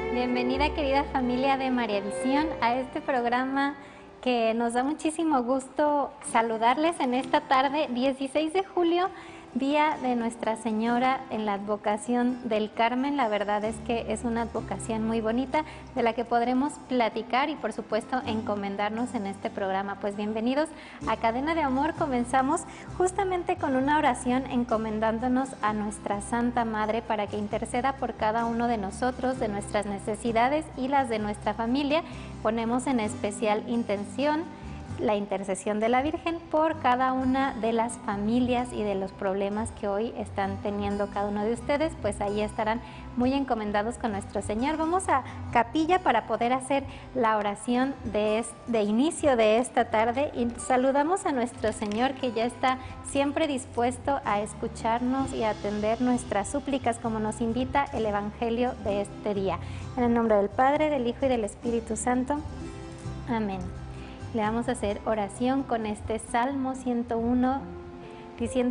Bienvenida, querida familia de María Visión, a este programa que nos da muchísimo gusto saludarles en esta tarde, 16 de julio, día de Nuestra Señora en la advocación del Carmen. La verdad es que es una advocación muy bonita de la que podremos platicar y por supuesto encomendarnos en este programa. Pues bienvenidos a Cadena de Amor. Comenzamos justamente con una oración encomendándonos a nuestra Santa Madre para que interceda por cada uno de nosotros, de nuestras necesidades y las de nuestra familia. Ponemos en especial intención la intercesión de la Virgen por cada una de las familias y de los problemas que hoy están teniendo cada uno de ustedes, pues ahí estarán muy encomendados con nuestro Señor. Vamos a capilla para poder hacer la oración de inicio de esta tarde y saludamos a nuestro Señor, que ya está siempre dispuesto a escucharnos y a atender nuestras súplicas, como nos invita el Evangelio de este día. En el nombre del Padre, del Hijo y del Espíritu Santo. Amén. Le vamos a hacer oración con este Salmo 101, diciendo: